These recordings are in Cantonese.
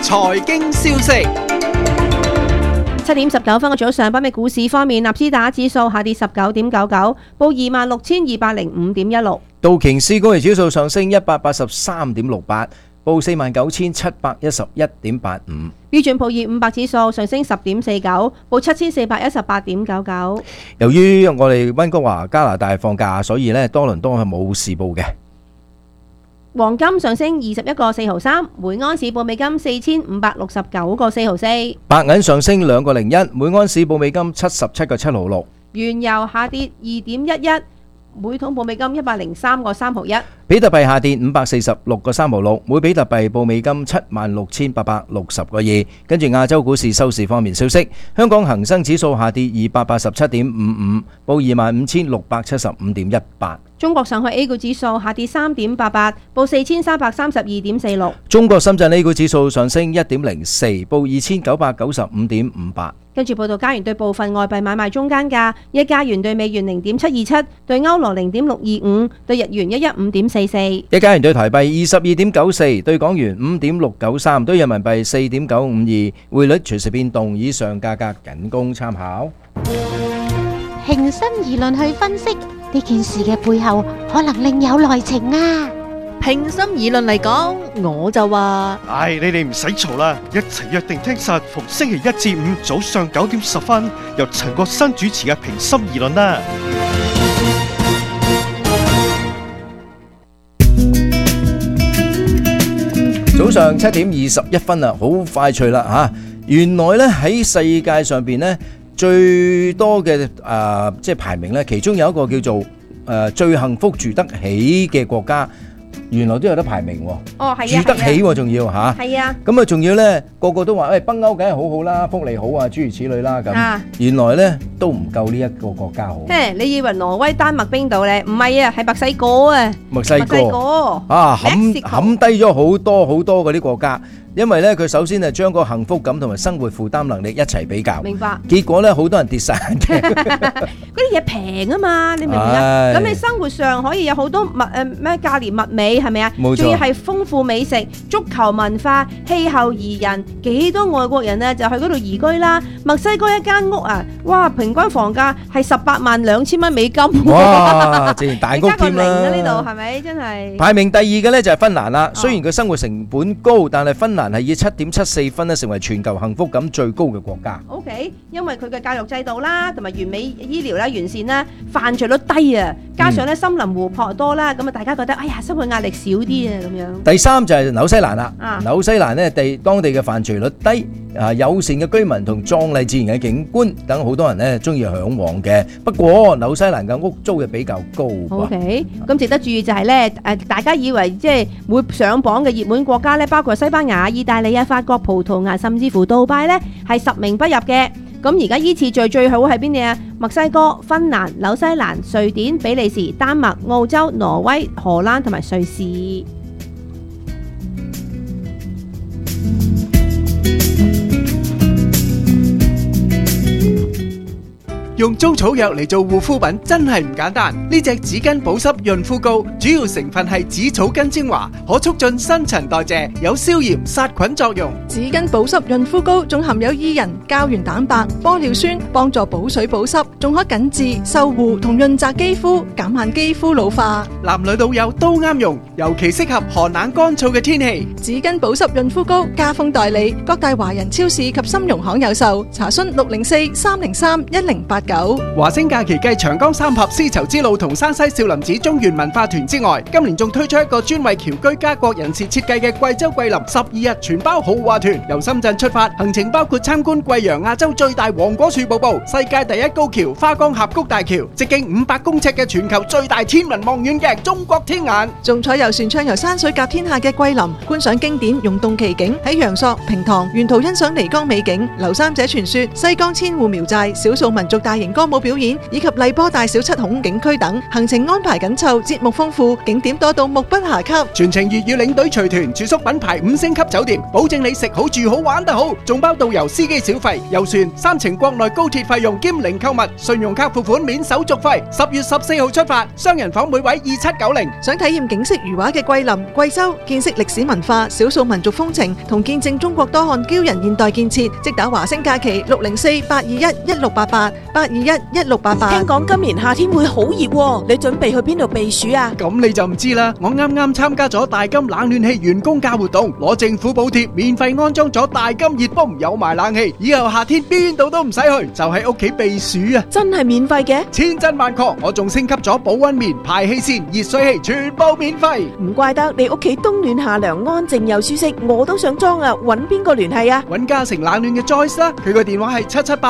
財經消息。 7:19嘅早上，北美股市方面，納斯達克指數下跌19.99，報26,205.16。 道瓊斯工業指數上升183.68，報49,711.85。 標準普爾500指數上升10.49，報7,418.99。 由於我哋溫哥華加拿大放假，所以呢多倫多係冇市報嘅。 黃金上升21個4毫3，每安士報美金4,569個4毫4。 白銀上升2個01，每安士報美金77個7毫6。 原油下跌2.11，每桶報美金103個3毫1。 比特幣下跌546個3毫6，每比特幣報美金76,860個2。跟住亞洲股市收市方面消息，香港恒生指數下跌287.55，報25,675.18。 中國上海 A 股指數下跌3.88，報4,332.46。 中國深圳 A 股指數上升1.04，報2,995.58。 跟住報道加元對部分外幣買賣中間價：一加元對美元0.727，對歐羅0.625，對日元115.44。 一加元對台幣22.94，對港元5.693，對人民幣4.952。匯率隨時變動，以上價格僅供參考。 平心而論去分析呢件事嘅背後，可能另有內情啊！ 平心而論嚟講，我就話： 唉，你哋唔使嘈啦，一齊約定聽實逢星期一至五早上9:10，由陳國新主持嘅平心而論啦。 早上7:21啦，好快脆啦嚇！原來咧喺世界上邊咧最多嘅即係排名咧，其中有一個叫做最幸福住得起嘅國家。原來都有得排名喎， 哦係啊， 住得起喎，仲要嚇， 係啊， 咁啊仲要咧個個都話，北歐梗係好好啦，福利好啊，諸如此類啦咁。原來咧都唔夠呢一個國家好。 你以為挪威、丹麥、冰島咧？唔係啊，係墨西哥啊， 墨西哥啊，冚低咗好多好多嗰啲國家。因為咧，佢首先係將個幸福感同埋生活負擔能力一齊比較， 明白。 結果咧，好多人跌晒眼鏡。 嗰啲嘢平啊嘛，你明唔明啊？咁你生活上可以有好多咩價廉物美，係咪啊？冇錯。仲要係豐富美食、足球文化、氣候宜人，幾多外國人啊就去嗰度移居啦。墨西哥一間屋啊，哇，平均房價係182000蚊美金。 哇，自然大屋添啦。 呢度係咪真係？ 排名第二嘅咧就係芬蘭啦。雖然佢生活成本高，但係芬蘭係以7.74分咧成為全球幸福感最高嘅國家。 OK， 因為佢嘅教育制度啦，同埋完美醫療啦、完善啦，犯罪率低啊，加上咧森林湖泊多啦，咁啊大家覺得哎呀生活壓力少啲啊咁樣。 第三就係紐西蘭啦，紐西蘭咧當地嘅犯罪率低，友善嘅居民同壯麗自然嘅景觀等好多人咧中意嚮往嘅。不過紐西蘭嘅屋租又比較高。 OK， 咁值得注意就係咧大家以為即係會上榜嘅熱門國家咧，包括西班牙、意大利啊、法國、葡萄牙，甚至乎杜拜咧係10名不入嘅。咁而家依次序最好係邊啲啊？墨西哥、芬蘭、紐西蘭、瑞典、比利時、丹麥、澳洲、挪威、荷蘭同埋瑞士。 用中草藥嚟做護膚品真係唔簡單。呢隻紙巾保濕潤膚膏主要成分係紫草根精華，可促進新陳代謝，有消炎殺菌作用。 紙巾保濕潤膚膏仲含有伊人、膠原蛋白、玻尿酸，幫助補水保濕，仲可緊致、修護同潤澤肌膚，減慢肌膚老化。 男女老幼都啱用，尤其適合寒冷乾燥嘅天氣。 紙巾保濕潤膚膏加封代理，各大華人超市及深融行有售。查詢604-303-1089。 華星假期繼長江三峽絲綢之路同山西少林寺中原文化團之外，今年仲推出一個專為僑居家國人士設計嘅貴州桂林12日全包豪華團，由深圳出發，行程包括參觀貴陽亞洲最大黃果樹瀑布、世界第一高橋花崗峽谷大橋、直徑500公尺嘅全球最大天文望遠鏡中國天眼， 仲坐遊船暢遊山水甲天下嘅桂林，觀賞經典溶洞奇景，喺陽朔、平塘沿途欣賞漓江美景、劉三姐傳說、西江千戶苗寨、少數民族大型歌舞表演以及荔波大小七孔景區等，行程安排緊湊，節目豐富，景點多到目不暇給。 全程粵語領隊隨團，住宿品牌5星級酒店，保證你食好住好玩得好，仲包導遊司機小費、遊船、3程國內高鐵費用兼零購物，信用卡付款免手續費。10月14號出發，雙人房每位2790。 想體驗景色如話嘅桂林、貴州，見識歷史文化、少數民族風情，同見證中國多項驕人現代建設。即打華星假期604-821-1688，821-1688。 聽講今年夏天會好熱喎，你準備去邊度避暑啊？ 咁你就唔知啦，我啱啱參加咗大金冷暖氣員工價活動，攞政府補貼，免費安裝咗大金熱風，有埋冷氣，以後夏天邊度都唔使去，就喺屋企避暑啊！ 真係免費嘅？ 千真萬確，我仲升級咗保溫棉、排氣扇、熱水器，全部免費。 唔怪得你屋企冬暖夏涼，安靜又舒適，我都想裝啊！搵邊個聯繫啊？ 搵嘉誠冷暖嘅 Joyce 啦，佢個電話係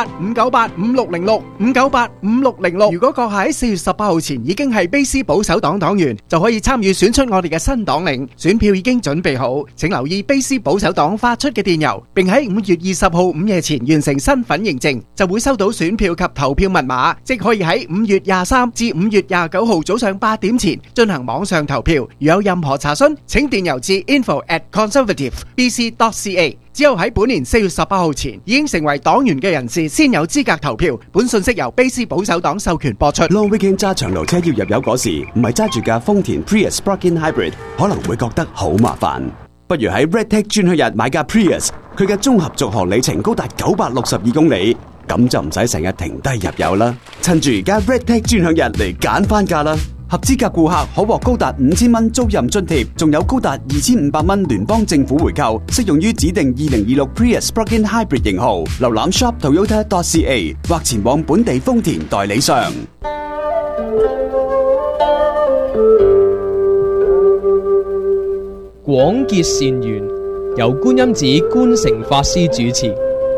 778-598-5606，598-5606。如果閣下喺4月18號前已經係卑斯保守黨黨員，就可以參與選出我哋嘅新黨領。選票已經準備好，請留意卑斯保守黨發出嘅電郵，並喺5月20號午夜前完成身份認證，就會收到選票及投票密碼，即可以喺5月23至5月29號早上8點前進行網上投票。如有任何查詢，請電郵至 info@conservativebc.ca。只有喺本年4月18號前已經成為黨員嘅人士先有資格投票。本信息由卑斯保守黨授權播出。 Long Weekend 揸長途車要入油嗰時，唔係揸住架豐田 Prius Plug-in Hybrid， 可能會覺得好麻煩。不如喺 Redtech 專區日買架 Prius， 佢嘅綜合續航里程高達962公里，咁就唔使成日停低入油啦。趁住而家 Redtech 專享日嚟揀翻架啦！合資格顧客可獲高達5000蚊租賃津貼，仲有高達2500蚊聯邦政府回購，適用於指定2026 Prius Plug-in Hybrid 型號。瀏覽 shop.toyota.ca 或前往本地豐田代理商。 廣結善緣，由觀音寺觀誠法師主持。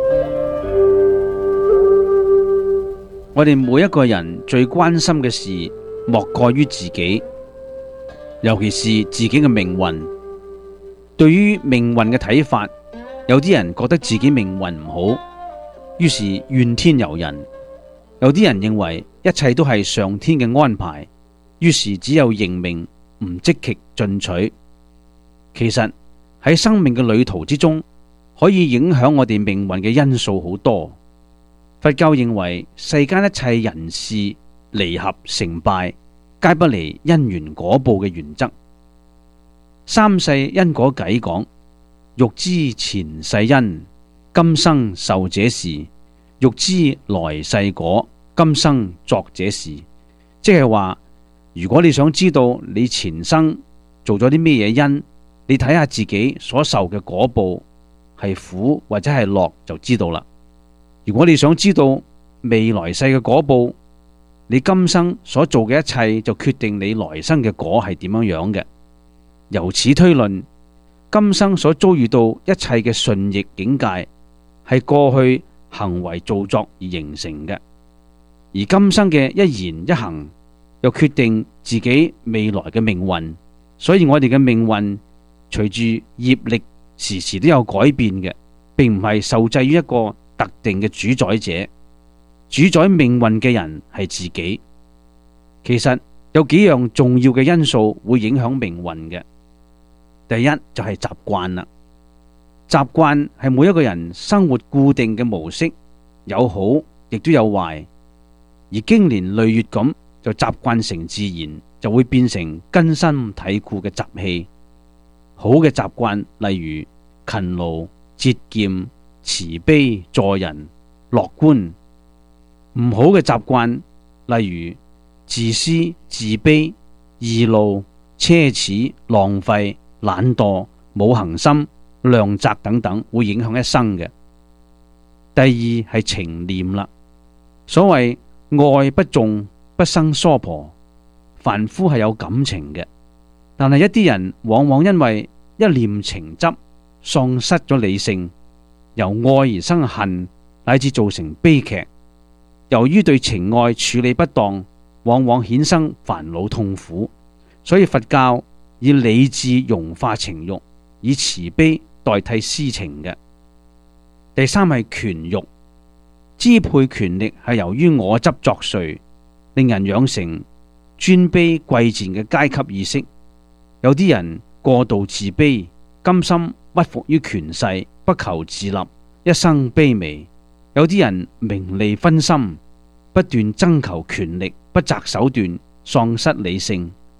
我哋每一個人最關心嘅事，莫過於自己，尤其是自己嘅命運。對於命運嘅睇法，有啲人覺得自己命運唔好，於是怨天尤人；有啲人認為一切都係上天嘅安排，於是只有認命，唔積極進取。其實喺生命嘅旅途之中，可以影響我哋命運嘅因素好多。佛教認為世間一切人事離合成敗，皆不離因緣果報嘅原則。三世因果偈講：欲知前世因，今生受這事；欲知來世果，今生作這事。即係話，如果你想知道你前生做咗啲咩嘢因，你睇下自己所受嘅果報係苦或者係樂，就知道啦。如果你想知道未來世嘅果報，你今生所做嘅一切就決定你來生嘅果係點樣樣嘅。由此推論，今生所遭遇到一切嘅順逆境界，係過去行為造作而形成嘅，而今生嘅一言一行又決定自己未來嘅命運。所以我哋嘅命運隨住業力時時都有改變嘅，並唔係受制於一個特定嘅主宰者。主宰命運嘅人係自己。其實有幾樣重要嘅因素會影響命運嘅。第一就係習慣啦。習慣係每一個人生活固定嘅模式，有好亦都有壞，而經年累月咁就習慣成自然，就會變成根深蒂固嘅習氣。好嘅習慣，例如勤勞、節儉、慈悲、助人、樂觀；唔好嘅習慣，例如自私、自卑、易怒、奢侈、浪費、懶惰、冇恒心、量責等等，會影響一生嘅。第二係情念啦。所謂愛不重，不生娑婆。凡夫係有感情嘅，但係一啲人往往因為一念情執，喪失咗理性，由愛而生恨，乃至造成悲劇。由於對情愛處理不當，往往衍生煩惱痛苦。所以佛教以理智融化情欲，以慈悲代替私情嘅。第三係權欲，支配權力係由於我執作祟，令人養成尊卑貴賤嘅階級意識。有啲人過度自卑，甘心屈服於權勢，不求自立，一生卑微。有啲人名利分心，不斷爭求權力，不擇手段，喪失理性。佛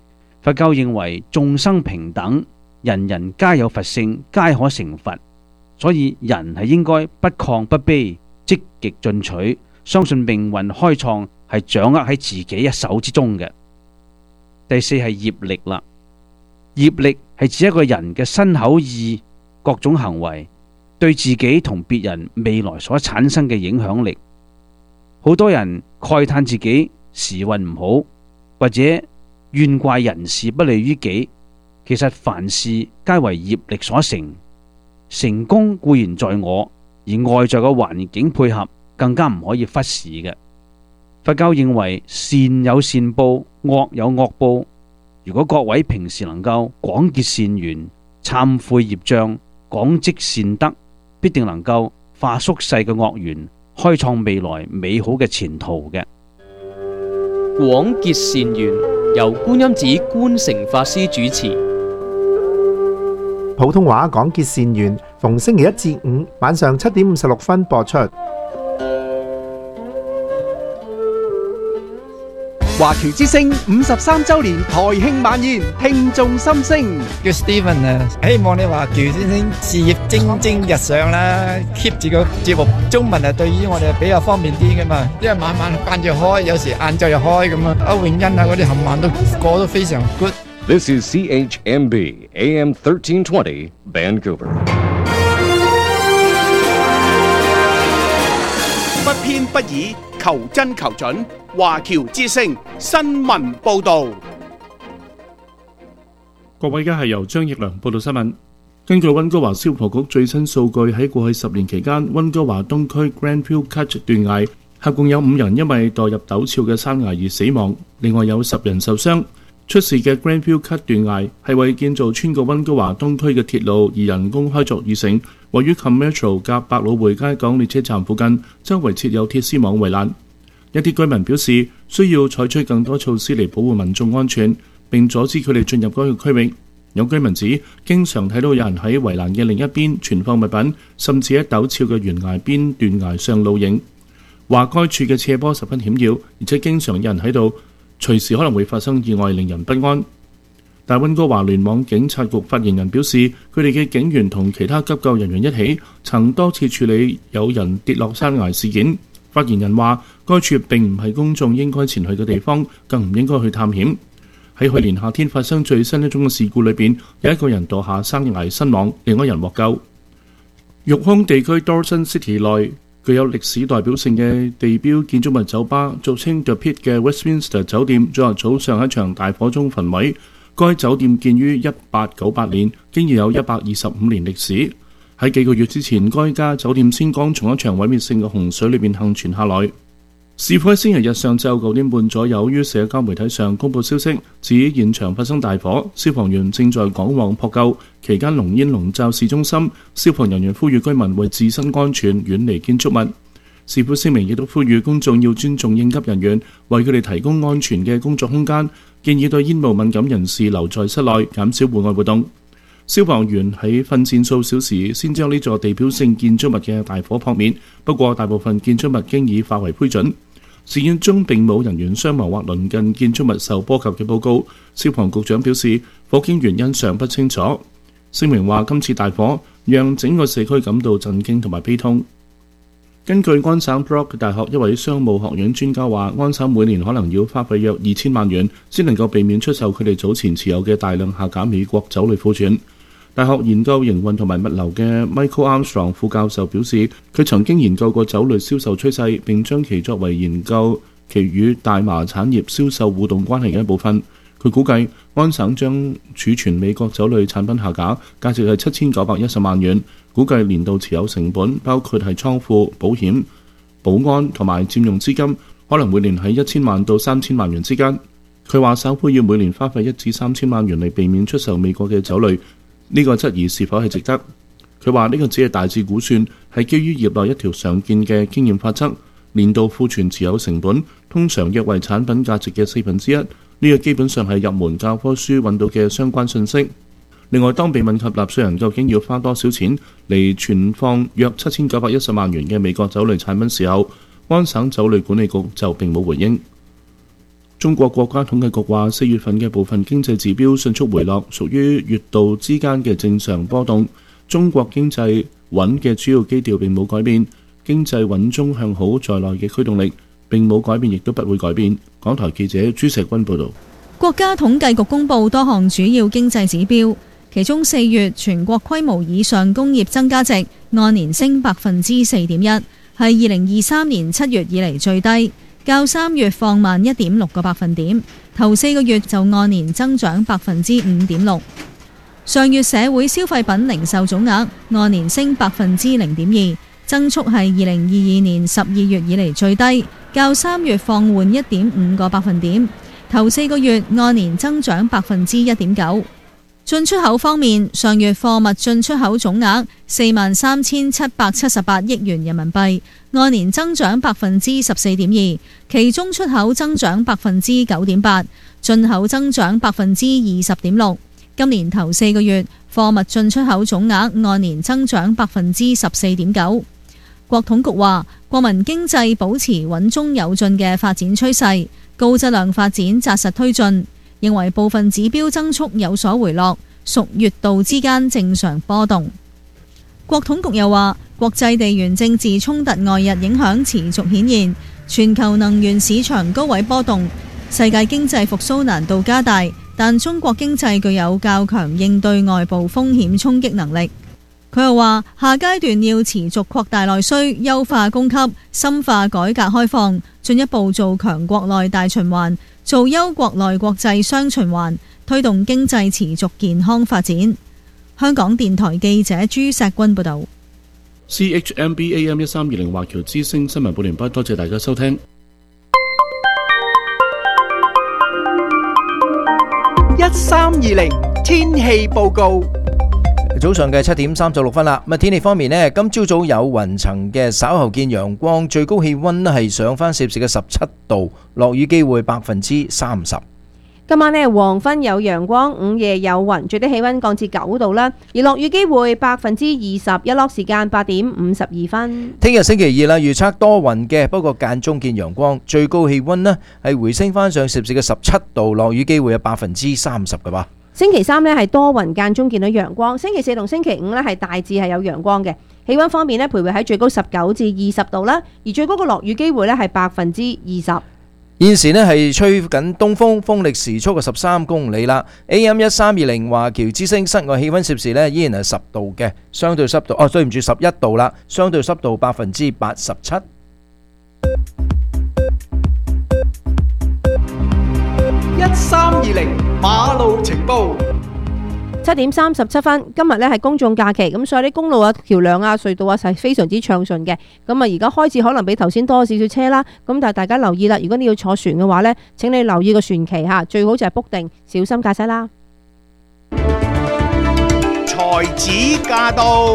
佛教認為眾生平等，人人皆有佛性，皆可成佛，所以人係應該不亢不卑，積極進取，相信命運開創係掌握喺自己一手之中嘅。第四係業力啦，業力係指一個人嘅身口意各種行為對自己同別人未來所產生嘅影響力。好多人慨嘆自己時運唔好，或者怨怪人事不利於己，其實凡事皆為業力所成，成功固然在我，而外在嘅環境配合更加唔可以忽視嘅。佛教認為善有善報，惡有惡報。如果各位平時能夠廣結善緣，懺悔業障，廣積善德，必定能夠化宿世嘅惡緣，開創未來美好嘅前途嘅。 廣結善緣，由觀音寺觀誠法師主持。 普通話廣結善緣，逢星期一至五晚上7:56播出。 華僑之聲53週年台慶晚宴，聽眾心聲。 叫 Steven 啊，希望你華僑先生事業蒸蒸日上啦 ，keep 住個節目中文啊，對於我哋比較方便啲噶嘛，因為晚晚晏晝開，有時晏晝又開咁啊。歐永欣啊嗰啲冚唪唥都過得非常 good。 This is CHMB AM 1320 Vancouver。 不偏不倚，求真求準。華僑之聲新聞報導。 各位，而家係由張奕良報道新聞。根據溫哥華消防局最新數據，喺過去10年期間，溫哥華東區 Grandview Cut 斷崖合共有5人因為墮入陡峭嘅山崖而死亡，另外有10人受傷。出事嘅 Grandview Cut 斷崖係為建造穿過溫哥華東區嘅鐵路而人工開鑿而成，位於 Commercial 夾百老匯街港列車站附近，周圍設有鐵絲網圍欄。一啲居民表示需要採取更多措施嚟保護民眾安全，並阻止佢哋進入嗰個區域。有居民指經常睇到有人喺圍欄嘅另一邊存放物品，甚至喺陡峭嘅懸崖邊斷崖上露營。話該處嘅斜坡十分險要，而且經常有人喺度，隨時可能會發生意外，令人不安。但溫哥華聯網警察局發言人表示，佢哋嘅警員同其他急救人員一起，曾多次處理有人跌落山崖事件。發言人話，該處並唔係公眾應該前去嘅地方，更唔應該去探險。喺去年夏天發生最新一宗嘅事故裏邊，有一個人墮下山崖身亡，另一人獲救。育空地區 Dawson City 內具有歷史代表性嘅地標建築物酒吧，俗稱 The Pit 嘅 Westminster 酒店，昨日早上一場大火中焚毀。該酒店建於1898年，經已有125年歷史。喺幾個月之前，該家酒店先剛從一場毀滅性嘅洪水裏面幸存下來。事發喺星期日上晝9點半左右，於社交媒體上公佈消息，指現場發生大火，消防員正在趕往撲救，期間濃煙籠罩市中心。消防人員呼籲居民為自身安全遠離建築物。市府聲明亦都呼籲公眾要尊重應急人員，為佢哋提供安全嘅工作空間，建議對煙霧敏感人士留在室內，減少戶外活動。消防員喺奮戰數小時先將呢座地標性建築物嘅大火撲滅，不過大部分建築物經已化為灰燼。事件中並冇人員傷亡或鄰近建築物受波及嘅報告。消防局長表示，火警原因尚不清楚。聲明話，今次大火讓整個社區感到震驚同埋悲痛。根據安省 Brock 大學一位商務學院專家話，安省每年可能要花費約2000萬元，先能夠避免出售佢哋早前持有嘅大量下架美國酒類庫存。大學研究營運同埋物流嘅 Michael Armstrong 副教授表示，佢曾經研究過酒類銷售趨勢，並將其作為研究其與大麻產業銷售互動關係嘅一部分。佢估計安省將儲存美國酒類產品下架，價值係7910萬元。估計年度持有成本包括係倉庫、保險、保安同埋佔用資金，可能每年喺1000萬到3000萬元之間。佢話首會要每年花費1至3000萬元嚟避免出售美國嘅酒類。呢個質疑是否係值得？佢話呢個只係大致估算，係基於業內一條常見嘅經驗法則。年度庫存持有成本通常約為產品價值嘅1/4，呢個基本上係入門教科書揾到嘅相關信息。另外，當被問及納稅人究竟要花多少錢嚟存放約7910萬元嘅美國酒類產品時候，安省酒類管理局就並冇回應。 中國國家統計局話，4月份嘅部分經濟指標迅速回落，屬於月度之間嘅正常波動。中國經濟穩嘅主要基調並冇改變，經濟穩中向好在內嘅驅動力並冇改變，亦都不會改變。港台記者朱石君報導。 國家統計局公布多項主要經濟指標，其中4月全國規模以上工業增加值按年升 4.1%， 係2023年7月以嚟最低，較3月放慢 1.6 個百分點，頭4個月就按年增長 5.6%。上月社會消費品零售總額按年升 0.2%， 增速係2022年12月以嚟最低，較3月放緩 1.5 個百分點，頭4個月按年增長 1.9%。進出口方面，上月貨物進出口總額43,778億元人民幣，按年增長 14.2%， 其中出口增長 9.8%， 進口增長 20.6%。今年頭4個月，貨物進出口總額按年增長 14.9%。國統局話，國民經濟保持穩中有進嘅發展趨勢，高質量發展紮實推進，認為部分指標增速有所回落，屬月度之間正常波動。國統局又話，國際地緣政治衝突外日影響持續顯現，全球能源市場高位波動，世界經濟復甦難度加大，但中國經濟具有較強應對外部風險衝擊能力。佢又話，下階段要持續擴大內需，優化供給，深化改革開放，進一步做強國內大循環，做優國內國際雙循環，推動經濟持續健康發展。香港電台記者朱石君報導。 CHMB AM 1320華僑之聲新聞報完畢，多謝大家收聽。 1320天氣報告。 早上嘅7點36分啦。咁天氣方面呢，今朝早有雲層嘅，稍後見陽光，最高氣溫係上翻攝氏嘅17度，落雨機會30%。 今晚呢，黃昏有陽光，午夜有雲，最低氣溫降至9度啦，而落雨機會20%，日落時間8點52分。 聽日星期二啦，預測多雲嘅，不過間中見陽光，最高氣溫呢係回升翻上攝氏嘅17度，落雨機會有30%嘅噃。 星期三呢係多雲間中見到陽光，星期四同星期五呢係大致係有陽光嘅。氣溫方面呢，徘徊喺最高19至20度啦，而最高嘅落雨機會呢係20%。 現時呢係吹緊東風，風力時速嘅13公里啦。AM 1320華僑之聲，室外氣溫攝氏呢依然係10度嘅，相對濕度對唔住11度啦，相對濕度87%。 1320馬路情報。 7點37分，今日呢係公眾假期，咁所以啲公路啊、橋梁啊、隧道啊係非常之暢順嘅。咁啊，而家開始可能比頭先多少少車啦。咁但係大家留意啦，如果你要坐船嘅話呢，請你留意個船期嚇，最好就係 book 定，小心駕駛啦。 才子駕到。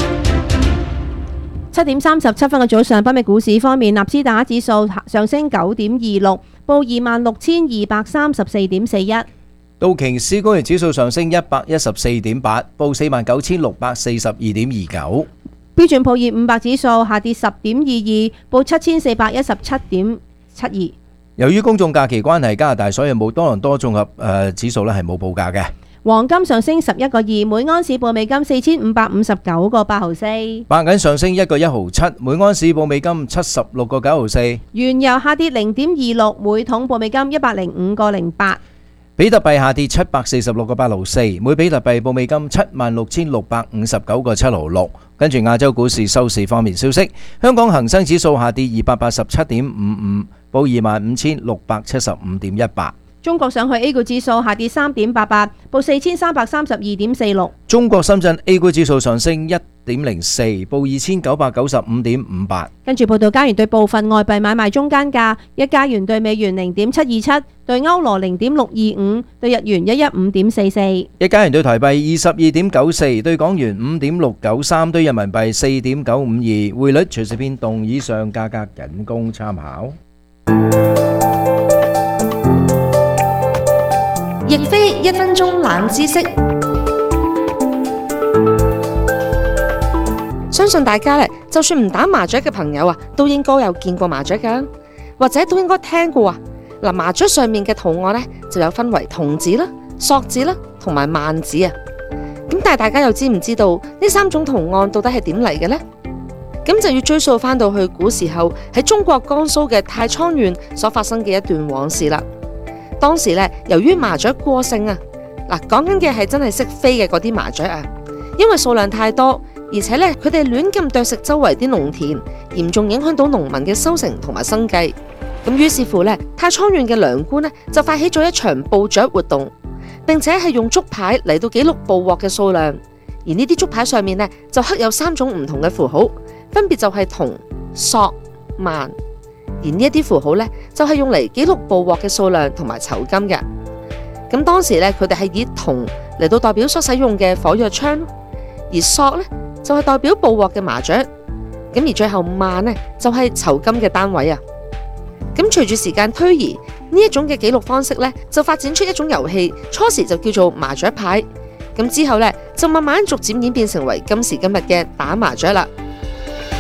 7點37分嘅早上，北美股市方面，納斯達克指數上升9.26，報26,234.41。 道瓊斯工業指數上升114.8，報49,642.29。 標準普爾500指數下跌10.22，報7,417.72。 由於公眾假期關係，加拿大所有冇多倫多綜合指數咧係冇報價嘅。 黃金上升11個2，每安士報美金4,559個8毫4。 白銀上升1個1毫7，每安士報美金76個9毫4。 原油下跌0.26，每桶報美金105個08。 比特幣下跌746個8毫4，每比特幣報美金76,659個7毫6。跟住亞洲股市收市方面消息，香港恒生指數下跌287.55，報25,675.18。 中國上海 A 股指數下跌3.88，報4,332.46。 中國深圳 A 股指數上升1.04，報2,995.58。 跟住報道加元對部分外幣買賣中間價：一加元對美元0.727，對歐羅0.625，對日元115.44。 一加元對台幣22.94，對港元5.693，對人民幣4.952。匯率隨時變動，以上價格僅供參考。 亦非1分鐘冷知識，相信大家咧，就算唔打麻雀嘅朋友啊，都應該有見過麻雀噶，或者都應該聽過啊。 嗱，麻雀上面嘅圖案呢，就有分為童子啦、索子啦同埋萬子啊。咁但係大家又知唔知道呢3種圖案到底係點嚟嘅呢？咁就要追溯翻到去古時候喺中國江蘇嘅太倉縣所發生嘅一段往事啦。當時呢，由於麻雀過剩啊，嗱，講緊嘅係真係識飛嘅嗰啲麻雀啊，因為數量太多，而且呢，佢哋亂咁啄食周圍啲農田，嚴重影響到農民嘅收成同埋生計。咁於是乎呢，太倉縣嘅糧官呢，就發起咗一場捕雀活動，並且係用竹牌嚟到記錄捕獲嘅數量。而呢啲竹牌上面呢，就刻有3種唔同嘅符號，分別就係銅、索、萬。而呢一啲符號呢，就係用嚟記錄捕獲嘅數量同埋酬金嘅。咁當時呢，佢哋係以銅嚟到代表所使用嘅火藥槍，而索呢，就係代表捕獲嘅麻雀。咁而最後萬呢，就係酬金嘅單位啊。咁隨住時間推移，呢一種嘅記錄方式呢，就發展出一種遊戲，初時就叫做麻雀牌。咁之後呢，就慢慢逐漸演變成為今時今日嘅打麻雀啦。